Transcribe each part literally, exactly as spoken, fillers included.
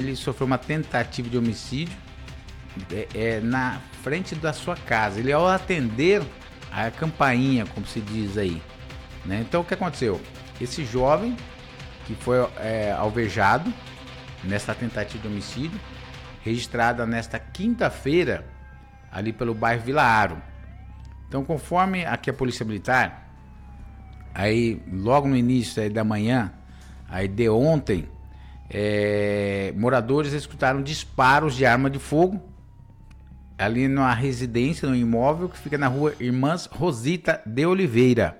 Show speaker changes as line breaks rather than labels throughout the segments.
ele sofreu uma tentativa de homicídio é, é, na frente da sua casa. Ele, ao atender a campainha, como se diz aí, né? Então, o que aconteceu? Esse jovem que foi é, alvejado nessa tentativa de homicídio, registrada nesta quinta-feira, ali pelo bairro Vila Aro. Então, conforme aqui a Polícia Militar, aí logo no início aí da manhã, aí de ontem, é, moradores escutaram disparos de arma de fogo ali na residência, no imóvel que fica na rua Irmãs Rosita de Oliveira.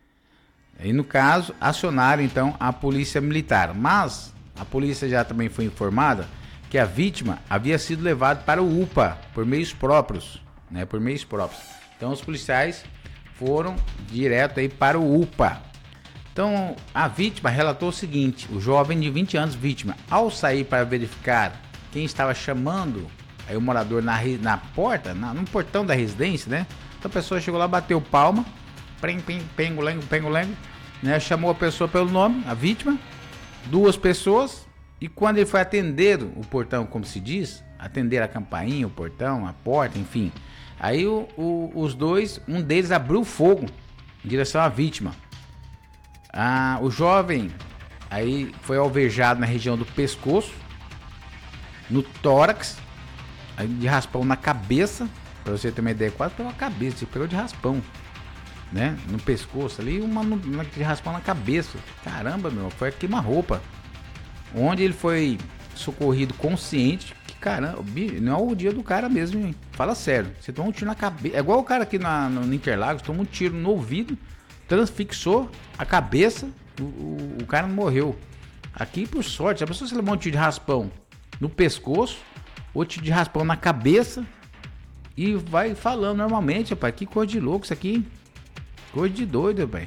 E no caso, acionaram então a Polícia Militar. Mas a polícia já também foi informada que a vítima havia sido levada para o U P A por meios próprios, né? Por meios próprios. Então os policiais foram direto aí para o U P A. Então a vítima relatou o seguinte: o jovem de vinte anos, vítima, ao sair para verificar quem estava chamando aí o morador na, na porta, na, no portão da residência, né? Então a pessoa chegou lá, bateu palma, pem, pem, pengulengo, pengulengo, né? Chamou a pessoa pelo nome, a vítima, duas pessoas, e quando ele foi atender o portão, como se diz, atender a campainha, o portão, a porta, enfim, aí o, o, os dois, um deles abriu fogo em direção à vítima. Ah, o jovem aí foi alvejado na região do pescoço, no tórax, aí de raspão na cabeça, para você ter uma ideia, quase pela cabeça, ele pegou de raspão, né? No pescoço ali, uma, uma de raspão na cabeça. Caramba, meu, foi a queima-roupa. Onde ele foi socorrido consciente. Que caramba, não é o dia do cara mesmo, hein? Fala sério, você toma um tiro na cabeça. É igual o cara aqui na, no Interlagos, toma um tiro no ouvido, transfixou a cabeça, o, o, o cara não morreu. Aqui, por sorte, a pessoa se levou um tiro de raspão no pescoço, outro tiro de raspão na cabeça, e vai falando normalmente, rapaz, que coisa de louco isso aqui, hein? Coisa de doido, pai.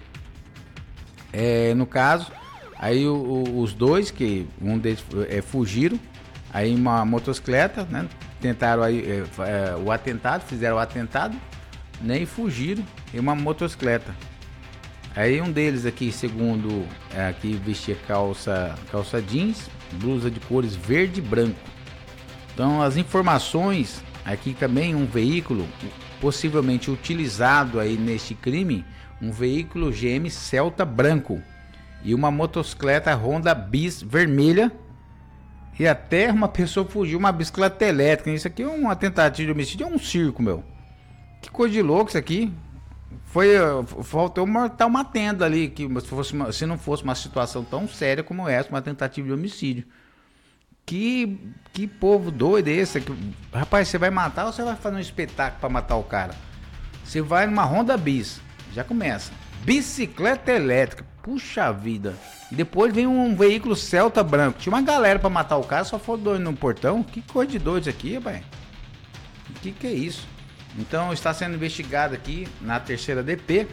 É, no caso, aí o, o, os dois, que um deles é, fugiram, aí uma motocicleta, né? Tentaram aí é, é, o atentado, fizeram o atentado, né? E fugiram em uma motocicleta. Aí um deles aqui, segundo, é, aqui vestia calça, calça jeans, blusa de cores verde e branco. Então as informações, aqui também um veículo possivelmente utilizado aí neste crime, um veículo G M Celta branco e uma motocicleta Honda Bis vermelha, e até uma pessoa fugiu, uma bicicleta elétrica. Isso aqui é uma tentativa de homicídio, é um circo, meu. Que coisa de louco isso aqui. Foi, faltou montar uma tenda ali, que se, fosse uma, se não fosse uma situação tão séria como essa, uma tentativa de homicídio. Que, que povo doido é esse? Que, rapaz, você vai matar ou você vai fazer um espetáculo para matar o cara? Você vai numa Honda Bis, já começa. Bicicleta elétrica, puxa vida. E depois vem um veículo Celta branco. Tinha uma galera para matar o cara, só foi doido no portão. Que coisa de doido isso aqui, rapaz. Que que é isso? Então está sendo investigado aqui na terceira D P,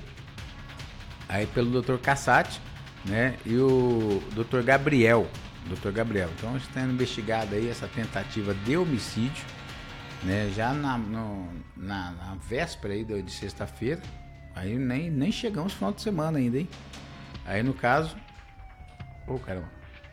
aí pelo doutor Cassati, né? E o doutor Gabriel. doutor Gabriel. Então está sendo investigado aí essa tentativa de homicídio, né? Já na, no, na, na véspera aí de, de sexta-feira. Aí nem, nem chegamos no final de semana ainda, hein? Aí no caso. Ô, oh, caramba.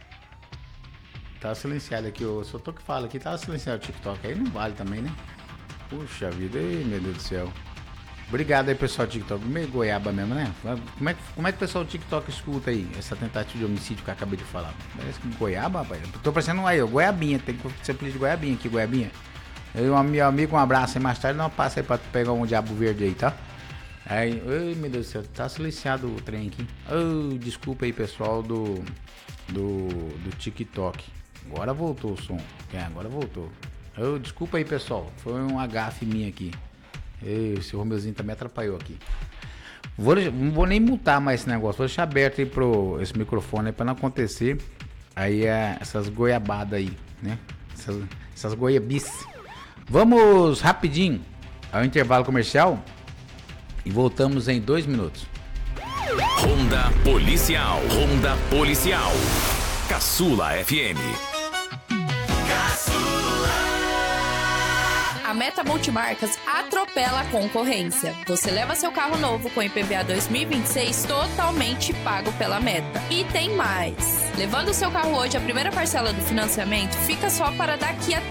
Tava silenciado aqui, eu só tô que fala aqui, tava silenciado o TikTok. Aí não vale também, né? Puxa vida, aí, meu Deus do céu. Obrigado aí, pessoal do TikTok. Meio goiaba mesmo, né? Como é, que, como é que o pessoal do TikTok escuta aí essa tentativa de homicídio que eu acabei de falar? Parece que goiaba, rapaz. Eu tô parecendo aí, ó, goiabinha. Tem que ser apelido de goiabinha aqui, goiabinha. Eu, meu amigo, um abraço aí. Mais tarde, não passa aí pra pegar um diabo verde aí, tá? Aí, ai, meu Deus do céu, tá silenciado o trem aqui. Oh, desculpa aí, pessoal do, do, do TikTok. Agora voltou o som. É, agora voltou. Oh, desculpa aí, pessoal. Foi um gafe minha aqui. Esse Romeuzinho também atrapalhou aqui. Vou, não vou nem mutar mais esse negócio. Vou deixar aberto aí pro esse microfone aí pra não acontecer aí é, essas goiabadas aí, né? Essas, essas goiabices. Vamos rapidinho ao intervalo comercial e voltamos em dois minutos.
Ronda Policial. Ronda Policial. Caçula F M.
A Meta Multimarcas atropela a concorrência. Você leva seu carro novo com I P V A dois mil e vinte e seis totalmente pago pela Meta. E tem mais! Levando o seu carro hoje, a primeira parcela do financiamento fica só para daqui a